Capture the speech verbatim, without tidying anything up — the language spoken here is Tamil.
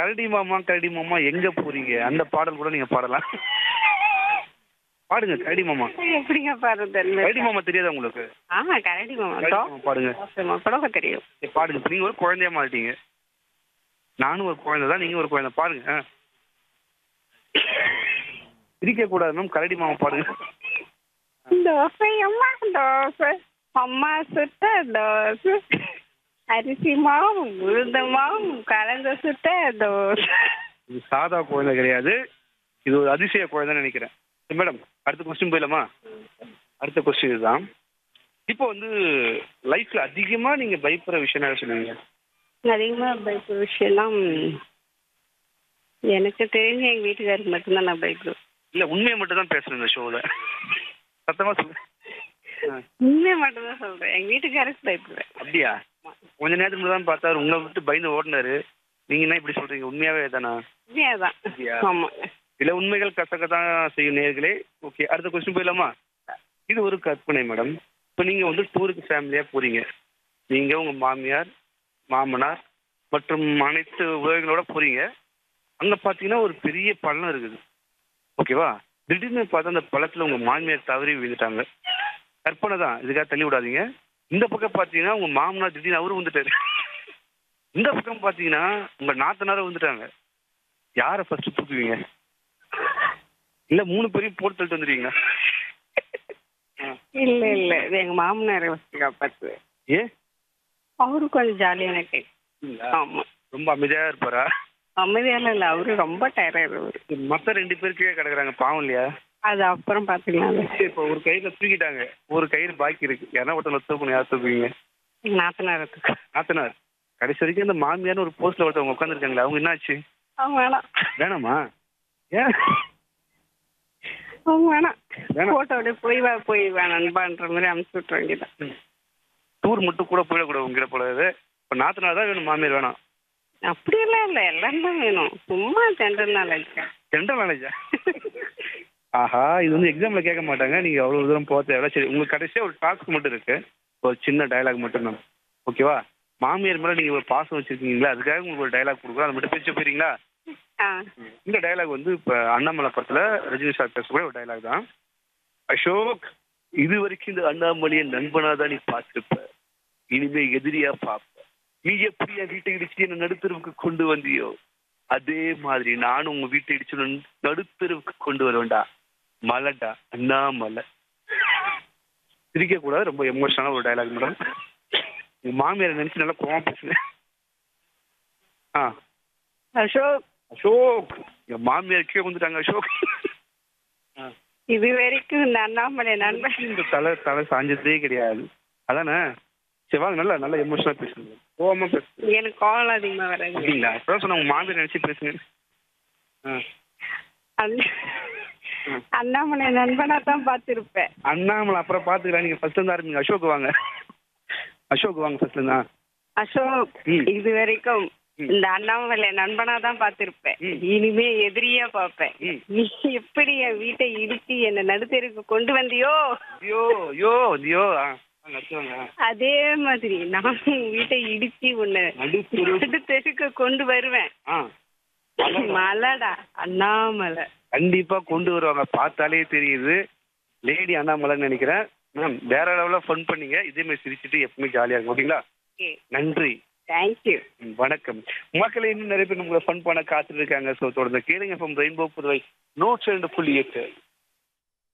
கரடி மாமா கரடி மாமா எங்க போறீங்க அந்த பாடல் கூட நீங்க பாடலாம். பாடுங்க கரடி மாமா. எப்படிங்க பாடுறது? கரடி மாமா தெரியாதா உங்களுக்கு? ஆமா, கரடி மாமா கரடி மாமா பாடுங்க. கூட தெரியும். சரி, பாடுங்க. நீங்க ஒரு குழந்தையா மாறிட்டீங்க. நானும் ஒரு குழந்தை தான், நீங்க ஒரு குழந்தை. பாருங்க. சிரிக்க கூடாது மேம். கரடி மாமா பாடுங்க. தோசை அம்மா தோசை அம்மா சுட்ட தோசை அரிசி மாவும் உளுந்த மாவும் கலந்து சுட்ட தோசை. இது சாதா குழந்தை கிடையாது, இது ஒரு அதிசய குழந்தைன்னு நினைக்கிறேன். சரி மேடம், அடுத்த கொஸ்டின் போயிடலாமா? அடுத்த கொஸ்டின் இதுதான். இப்போ வந்து லைஃப்ல அதிகமா நீங்க பயப்படுற விஷயம் என்ன சொல்லுவீங்க? அதிகமாக பயப்படுற விஷயம்லாம் எனக்கு தெரிஞ்ச எங்கள் வீட்டுக்காருக்கு மட்டும்தான் நான் பயப்படுவேன். இல்ல, உண்மையை மட்டும் தான் பேசுறேன் இந்த ஷோல. சத்தமா சொல்லு. உண்மையை மட்டும்தான் சொல்கிறேன். எங்கள் வீட்டுக்காருக்கு பயப்படுவேன். அப்படியா? கொஞ்ச நேரத்துக்கு முன்னாடி தான் பார்த்தாரு, உங்களை விட்டு பயந்து ஓடினாரு. நீங்க என்ன இப்படி சொல்றீங்க? உண்மையாவே தானா? உண்மையாதான். அப்படியா? ஆமாம். சில உண்மைகள் கசக்கத்தான் செய்யும் நேர்களே. ஓகே, அடுத்த கொஸ்டின் போயிடலாமா? இது ஒரு கற்பனை மேடம். இப்போ நீங்க வந்து டூருக்கு ஃபேமிலியா போறீங்க. நீங்க உங்க மாமியார், மாமனார் மற்றும் அனைத்து உறவுகளோட போறீங்க. அங்க பாத்தீங்கன்னா ஒரு பெரிய பள்ளம் இருக்குது. ஓகேவா? திடீர்னு பார்த்தா அந்த பள்ளத்துல உங்க மாமியார் தவறி விழுந்துட்டாங்க. கற்பனை தான், இதுக்காக தள்ளி விடாதீங்க. இந்த பக்கம் பாத்தீங்கன்னா உங்க மாமனார் திடீர்னு அவரு வந்துட்டாரு. இந்த பக்கம் பாத்தீங்கன்னா உங்க நாத்தனார வந்துட்டாங்க. யாரை ஃபர்ஸ்ட் தூக்குவீங்க? இல்ல மூணு பேரையும் போட்டு தள்ளிட்டு வந்துடுவீங்க? இல்லை இல்லை, இது எங்கள் மாமனாரை வச்சு காப்பாற்றுவேன். ஏ, அவரு கொஞ்சம் ஜாலியான டைப். ஆமாம். ரொம்ப அமைதியா இருப்பாரா? அமைதியால இல்லை, அவரு ரொம்ப டயர்டாயிருவாரு. மத்த ரெண்டு பேர் கீழே கிடக்குறாங்க, பாவம் இல்லையா? அது அப்புறம் பார்த்துக்கலாம். இப்போ ஒரு கையில தூக்கிட்டாங்க, ஒரு கயிறு பாக்கி இருக்கு. யாரா ஒருத்தவங்க தூக்கணும், யார் தூக்குவீங்க? எங்கள் நாத்தனாரத்துக்கு. நாத்தனார். கடைசி வரைக்கும் அந்த மாமியார்னு ஒரு போஸ்ட்ல ஒருத்தவங்க உட்காந்துருக்காங்களே, அவங்க என்னாச்சு? அவங்க வேணாம். வேணாமா? ஏன்? அவங்க வேணாம். வேணாம். போட்டோட போய் வா போய் வேணான்பான்ற மாதிரி அனுப்பிச்சு விட்ற வேண்டியதான். டூர் மட்டும் கூட போயிடக்கூடாது உங்ககிட்ட போடாது. இப்போ நாத்தனார் தான் வேணும், மாமியார் வேணாம். அப்படியெல்லாம் இல்லை, எல்லாரும் தான் வேணும். சும்மா ஜென்ரல் நாலேஜ். ஜென்ரல் நாலேஜா? ஆஹா, இது வந்து எக்ஸாம்ல கேட்க மாட்டாங்க. நீங்க அவ்வளவு தூரம் போக தேவை. சரி, உங்களுக்கு கடைசியா ஒரு டாஸ்க் மட்டும் இருக்கு. ஒரு சின்ன டயலாக் மட்டும் தான். ஓகேவா? மாமியார் மேல நீங்க ஒரு பாசம் வச்சிருக்கீங்களா, அதுக்காக உங்களுக்கு ஒரு டயலாக் கொடுக்குறோம். அதை மட்டும் பேசிட்டு போயிருங்களா? ஆ, இந்த டயலாக் வந்து இப்ப அண்ணாமலை படத்துல ரஜினி சார் பேசக்கூடிய ஒரு டயலாக் தான். அசோக், இது வரைக்கும் இந்த அண்ணாமலையை நண்பனா தான் நீ பார்த்திருப்ப, இனிமே எதிரியா பார்ப்ப. நீ எப்படி என் வீட்டை இடிச்சு என்ன நடுத்தருவுக்கு கொண்டு வந்தியோ, அதே மாதிரி நானும் உங்க வீட்டை இடிச்சு நடுத்தருவுக்கு கொண்டு வருவேன்டா. மலைடா அண்ணாமலை. சிரிக்க கூடாது, ரொம்ப எமோஷனலான ஒரு டயலாக் மேடம். உங்க மாமியாரை நினைச்சு நல்லா கோவமா பேசுங்க. ஆ, அசோக், அசோக், என் மாமியார் கீழே வந்துட்டாங்க அசோக். இது வரைக்கும் இந்த அண்ணாமலை நண்பன். இந்த தலை தலை சாஞ்சதே கிடையாது, அதானே? சரி வாங்க, நல்லா நல்லா எமோஷனலா பேசுங்க, கோவமா பேசுங்க. எனக்கு கோவம் அதிகமாக வராது. அப்படிங்களா? இப்பதான் சொன்ன உங்க மாமியார் நினைச்சு பேசுங்க. ஆ, அண்ணா- அண்ணாமலை நண்பனா தான் பார்த்துருப்பேன். அண்ணாமலை அப்புறம் பாத்துக்கலாம். நீங்க ஃபர்ஸ்ட்ல இருந்து ஆரம்பிங்க. அசோக் வாங்க, அசோக் வாங்க ஃபர்ஸ்ட்ல இருந்தா. அசோக், ம். இது வரைக்கும் ம். இந்த அண்ணாமலை நண்பனா தான் பார்த்திருப்பேன். ம். இனிமே எதிரியா பார்ப்பேன். ம். நீ எப்படி என் வீட்டை இடிச்சு என்ன நடுத்தெருக்கு கொண்டு வந்தியோ, ஐயோ ஐயோ ஐயோ. ஆ, வாங்க, அடுத்து வாங்க. அதே மாதிரி நானும் உன் வீட்டை இடிச்சு உன்னை நடுத்தெரு. நடுத்தெருக்கு கொண்டு வருவேன். ஆ, மலடா அண்ணாமலை. கண்டிப்பா கொண்டு வருவாங்க, பார்த்தாலே தெரியுது. லேடி அண்ணாமலைன்னு நினைக்கிறேன். மேம், வேற லெவலில் ஃபன் பண்ணீங்க. இதே மாதிரி சிரிச்சுட்டு எப்பவுமே ஜாலியா இருக்கும். ஓகேங்களா? நன்றி. தேங்க்யூ. ம், வணக்கம். மக்களை இன்னும் நிறைய பேர் உங்களை ஃபன் பண்ண காத்துட்டு இருக்காங்க. ஸோ தொடர்ந்து கேளுங்க. ஃப்ரம் ரெயின்போ புதுவை நூற்றி ரெண்டு புள்ளி எட்டு.